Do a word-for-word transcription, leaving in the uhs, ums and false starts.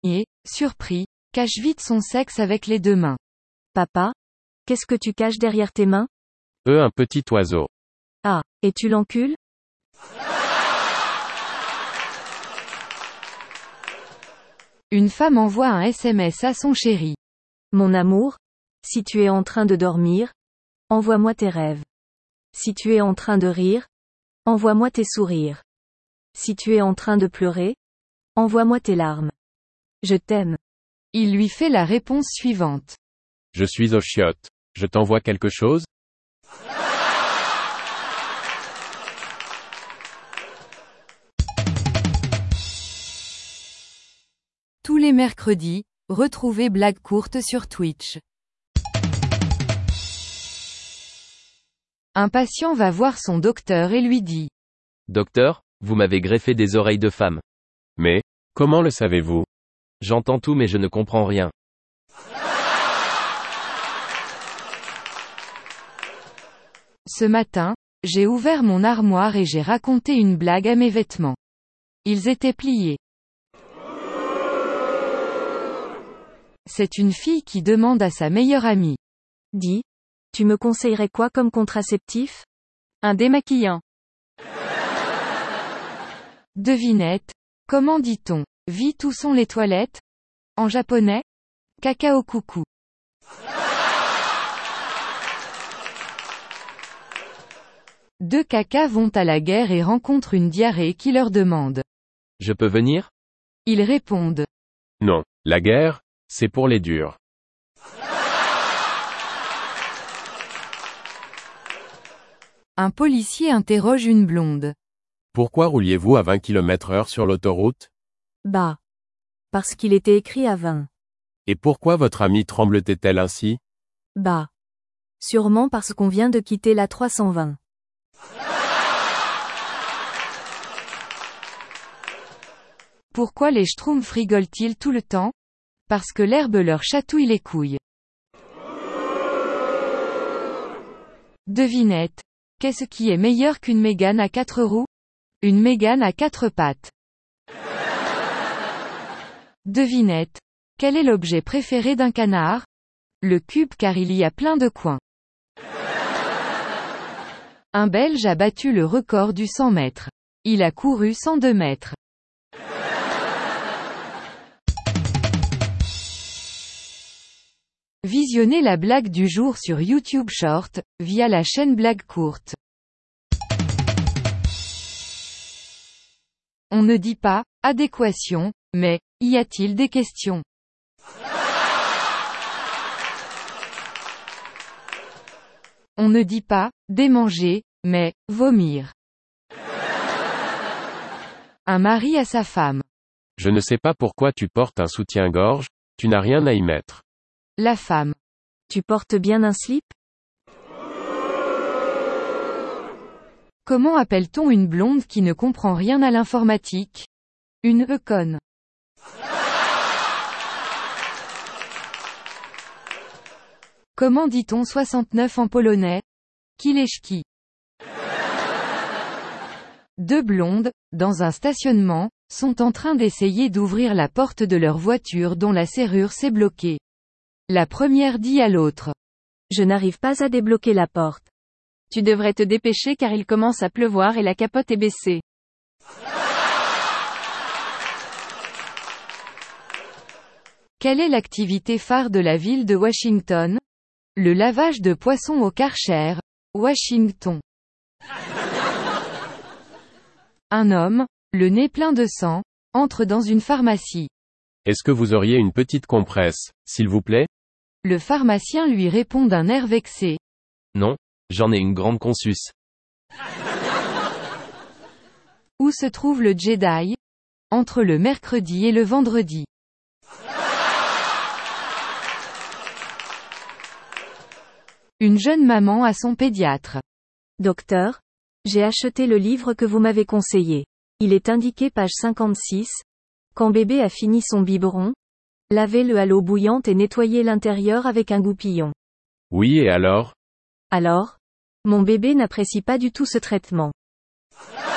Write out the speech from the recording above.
Et, surpris, cache vite son sexe avec les deux mains. Papa? Qu'est-ce que tu caches derrière tes mains? Euh, un petit oiseau. Ah, et tu l'encules? Une femme envoie un S M S à son chéri. Mon amour, si tu es en train de dormir, envoie-moi tes rêves. Si tu es en train de rire, envoie-moi tes sourires. Si tu es en train de pleurer, envoie-moi tes larmes. Je t'aime. Il lui fait la réponse suivante. Je suis aux chiottes. Je t'envoie quelque chose? Tous les mercredis, retrouvez Blague courte sur Twitch. Un patient va voir son docteur et lui dit. Docteur, vous m'avez greffé des oreilles de femme. Mais, comment le savez-vous? J'entends tout mais je ne comprends rien. Ce matin, j'ai ouvert mon armoire et j'ai raconté une blague à mes vêtements. Ils étaient pliés. C'est une fille qui demande à sa meilleure amie. Dis, tu me conseillerais quoi comme contraceptif? Un démaquillant. Devinette. Comment dit-on, vite où sont les toilettes? En japonais? Cacao coucou. Deux cacas vont à la guerre et rencontrent une diarrhée qui leur demande. Je peux venir? Ils répondent. Non, la guerre, c'est pour les durs. Un policier interroge une blonde. Pourquoi rouliez-vous à vingt kilomètres heure sur l'autoroute? Bah. Parce qu'il était écrit à vingt. Et pourquoi votre amie tremblotait-elle ainsi? Bah. Sûrement parce qu'on vient de quitter la trois cent vingt. Pourquoi les schtroumpfs rigolent-ils tout le temps? Parce que l'herbe leur chatouille les couilles. Devinette. Qu'est-ce qui est meilleur qu'une Mégane à quatre roues? Une Mégane à quatre pattes. Devinette. Quel est l'objet préféré d'un canard? Le cube car il y a plein de coins. Un Belge a battu le record du cent mètres. Il a couru cent deux mètres. Visionnez la blague du jour sur YouTube Short, via la chaîne Blague courte. On ne dit pas, adéquation, mais, y a-t-il des questions? On ne dit pas, démanger, mais, vomir. Un mari à sa femme. Je ne sais pas pourquoi tu portes un soutien-gorge, tu n'as rien à y mettre. La femme. Tu portes bien un slip? Comment appelle-t-on une blonde qui ne comprend rien à l'informatique? Une econne. Comment dit-on soixante-neuf en polonais? Kileszki. Deux blondes, dans un stationnement, sont en train d'essayer d'ouvrir la porte de leur voiture dont la serrure s'est bloquée. La première dit à l'autre. Je n'arrive pas à débloquer la porte. Tu devrais te dépêcher car il commence à pleuvoir et la capote est baissée. Quelle est l'activité phare de la ville de Washington? Le lavage de poissons au Karcher, Washington. Un homme, le nez plein de sang, entre dans une pharmacie. Est-ce que vous auriez une petite compresse, s'il vous plaît? Le pharmacien lui répond d'un air vexé. Non, j'en ai une grande consus. Où se trouve le Jedi? Entre le mercredi et le vendredi. Une jeune maman à son pédiatre. Docteur, j'ai acheté le livre que vous m'avez conseillé. Il est indiqué page cinquante-six. Quand bébé a fini son biberon, lavez-le à l'eau bouillante et nettoyez l'intérieur avec un goupillon. Oui et alors? Alors? Mon bébé n'apprécie pas du tout ce traitement.